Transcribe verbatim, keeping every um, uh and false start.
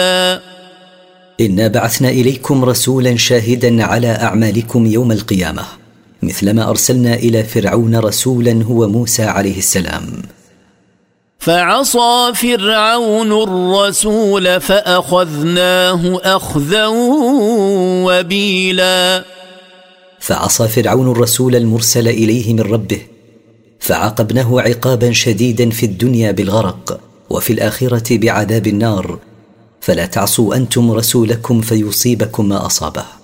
إنا بعثنا إليكم رسولا شاهدا على أعمالكم يوم القيامة مثلما أرسلنا إلى فرعون رسولا هو موسى عليه السلام. فعصى فرعون الرسول فأخذناه أخذا وبيلا. فعصى فرعون الرسول المرسل إليه من ربه فعاقبناه عقابا شديدا في الدنيا بالغرق وفي الآخرة بعذاب النار، فلا تعصوا أنتم رسولكم فيصيبكم ما أصابه.